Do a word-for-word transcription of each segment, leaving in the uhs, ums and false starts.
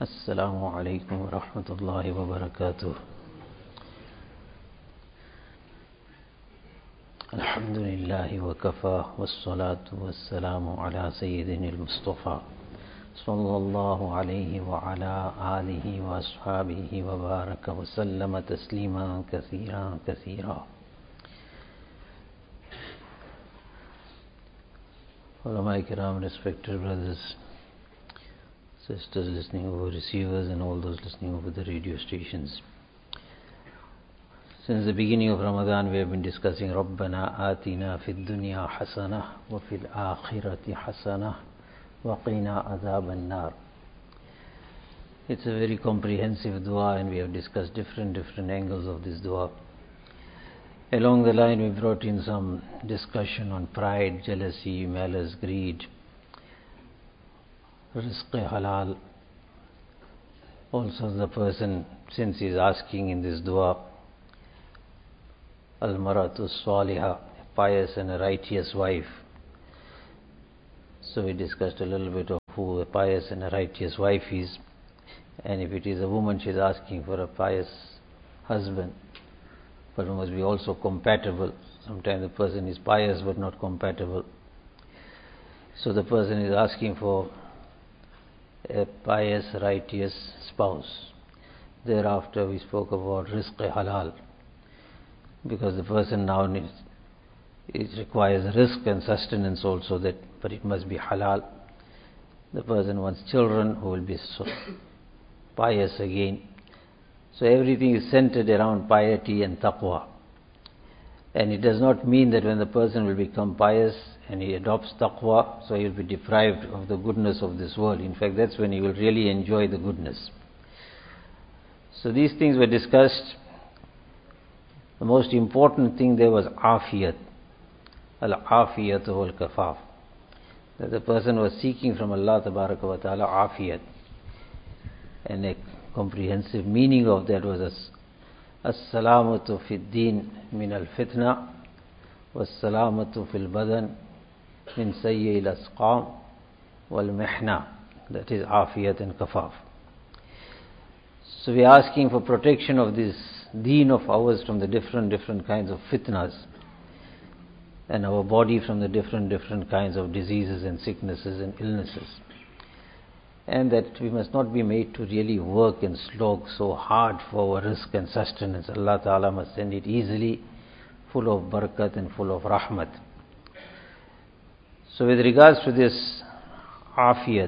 السلام عليكم ورحمة الله وبركاته. الحمد لله وكفى والصلاة والسلام على سيدنا المصطفى صلى الله عليه وعلى آله وأصحابه وبارك وسلم تسليما كثيرا كثيرا. Ulama Kiram, respected brothers, sisters listening over receivers and all those listening over the radio stations. Since the beginning of Ramadan we have been discussing رَبَّنَا آتِنَا فِي الدُّنْيَا حَسَنَةً وَفِي الْآخِرَةِ حَسَنَةً وَقِنَا عَذَابَ النَّارِ. It's a very comprehensive dua and we have discussed different different angles of this dua. Along the line we brought in some discussion on pride, jealousy, malice, greed, rizq halal. Also the person, since he is asking in this dua, al-maratu salihah, a pious and a righteous wife. So we discussed a little bit of who a pious and a righteous wife is. And if it is a woman, she is asking for a pious husband, but must be also compatible. Sometimes the person is pious but not compatible. So the person is asking for a pious, righteous spouse. Thereafter we spoke about rizq halal, because the person now needs, it requires risk and sustenance also, that, but it must be halal. The person wants children who will be so pious again. So everything is centered around piety and taqwa. And it does not mean that when the person will become pious and he adopts taqwa, so he will be deprived of the goodness of this world. In fact, that's when he will really enjoy the goodness. So these things were discussed. The most important thing there was afiyat. Al-afiyat wal-kafaf. That the person was seeking from Allah Tabaraka wa Ta'ala afiyat. And a comprehensive meaning of that was as-salamatu fid-din min al-fitna was-salamatu fil-badan min sayyi al-asqam wal-mihna. That is afiyat and kafaf. So we are asking for protection of this deen of ours from the different different kinds of fitnas, and our body from the different different kinds of diseases and sicknesses and illnesses. And that we must not be made to really work and slog so hard for our risk and sustenance. Allah Ta'ala must send it easily, full of barakat and full of rahmat. So with regards to this afiyat,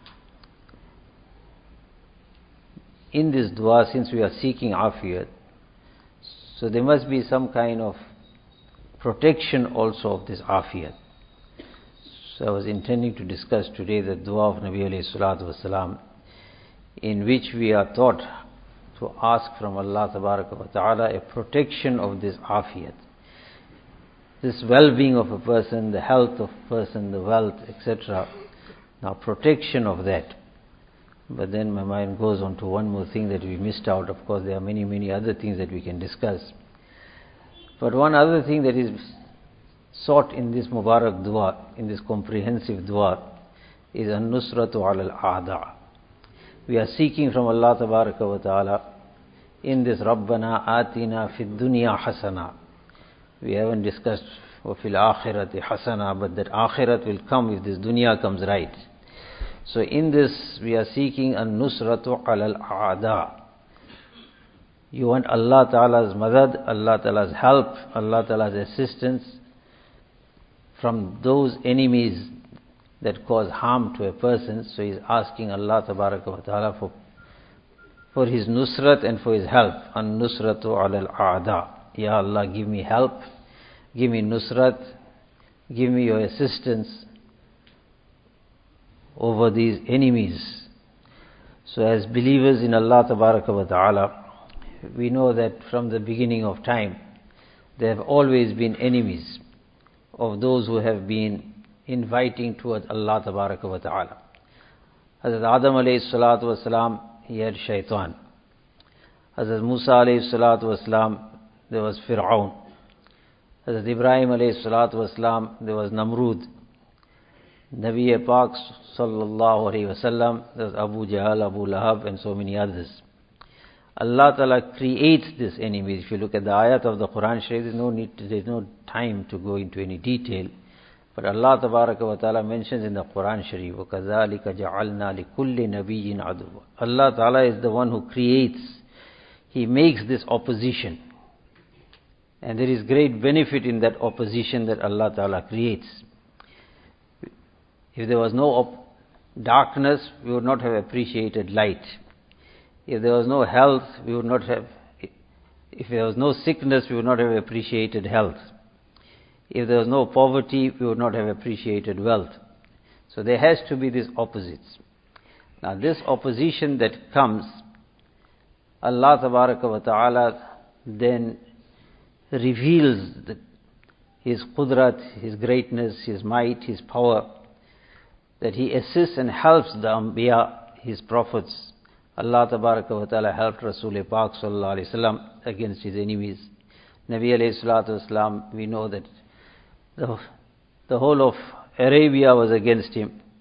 in this dua, since we are seeking afiyat, so there must be some kind of protection also of this afiyat. So I was intending to discuss today the dua of Nabi alayhi salatu wasalam, in which we are taught to ask from Allah Tabaraka wa Ta'ala a protection of this afiyat. This well-being of a person, the health of a person, the wealth, et cetera. Now protection of that. But then my mind goes on to one more thing that we missed out. Of course there are many many other things that we can discuss. But one other thing that is sought in this Mubarak dua, in this comprehensive dua, is an-nusratu ala al-a'da. We are seeking from Allah Tabaraka wa Ta'ala in this Rabbana atina fid dunya hasana. We haven't discussed wa fil akhirati hasana, but that akhirat will come if this dunya comes right. So in this we are seeking an-nusratu ala al-a'da. You want Allah Ta'ala's madad, Allah Ta'ala's help, Allah Ta'ala's assistance from those enemies that cause harm to a person. So he is asking Allah Tabaraka wa Ta'ala for, for his nusrat and for his help. An-nusratu ala al-a'da. Ya Allah, give me help, give me nusrat, give me your assistance over these enemies. So as believers in Allah Tabaraka wa Ta'ala, we know that from the beginning of time there have always been enemies of those who have been inviting towards Allah Tabaraka wa Ta'ala. Hazrat Adam alayhi salatu wasalam, he had shaitan. Hazrat Musa alayhi salatu wasalam, there was Fir'aun. Hazrat Ibrahim alayhi salatu wasalam, there was Namrud. Nabi Pak sallallahu alayhi wasallam, there's Abu Jahl, Abu Lahab and so many others. Allah Ta'ala creates these enemies. If you look at the ayat of the Quran Sharif, there's no need to, there's no time to go into any detail. But Allah Tabaraka wa Ta'ala mentions in the Quran Sharif, وَكَذَلِكَ جَعَلْنَا لِكُلِّ نَبِيٍّ عَدُوًّا. Allah Ta'ala is the one who creates. He makes this opposition. And there is great benefit in that opposition that Allah Ta'ala creates. If there was no op- darkness, we would not have appreciated light. If there was no health, we would not have, if there was no sickness, we would not have appreciated health. If there was no poverty, we would not have appreciated wealth. So there has to be these opposites. Now this opposition that comes, Allah Tabaraka wa Ta'ala then reveals the, His qudrat, His greatness, His might, His power, that He assists and helps the Anbiya, His prophets. Allah Tabaraka wa Ta'ala helped Rasul Pak Sallallahu Alaihi Wasallam against his enemies. Nabi Alayhi Salatu Wasalam, we know that the, the whole of Arabia was against him.